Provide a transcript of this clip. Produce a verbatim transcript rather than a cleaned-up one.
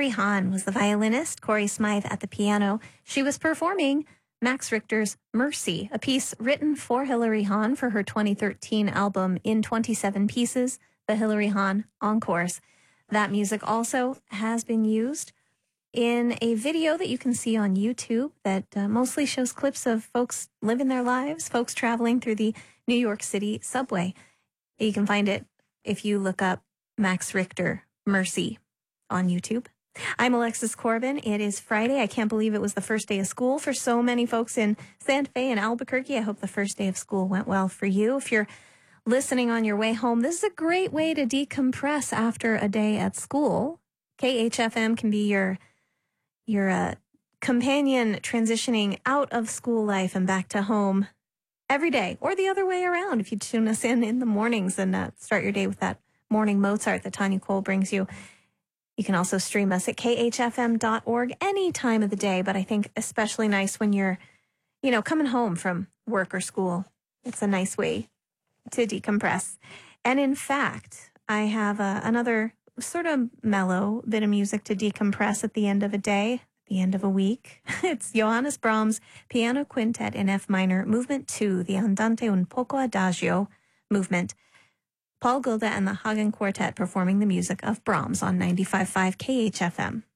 Hilary Hahn was the violinist, Corey Smythe at the piano. She was performing Max Richter's Mercy, a piece written for Hilary Hahn for her twenty thirteen album In twenty-seven Pieces, the Hilary Hahn Encores. That music also has been used in a video that you can see on YouTube that uh, mostly shows clips of folks living their lives, folks traveling through the New York City subway. You can find it if you look up Max Richter Mercy on YouTube. I'm Alexis Corbin. It is Friday. I can't believe it was the first day of school for so many folks in Santa Fe and Albuquerque. I hope the first day of school went well for you. If you're listening on your way home, this is a great way to decompress after a day at school. K H F M can be your your uh, companion transitioning out of school life and back to home every day, or the other way around if you tune us in in the mornings and uh, start your day with that morning Mozart that Tanya Cole brings you. You can also stream us at K H F M dot org any time of the day, but I think especially nice when you're, you know, coming home from work or school. It's a nice way to decompress. And in fact, I have uh, another sort of mellow bit of music to decompress at the end of a day, the end of a week. It's Johannes Brahms' Piano Quintet in F minor, Movement two, the Andante un poco adagio movement. Paul Gilda and the Hagen Quartet performing the music of Brahms on ninety-five point five K H F M.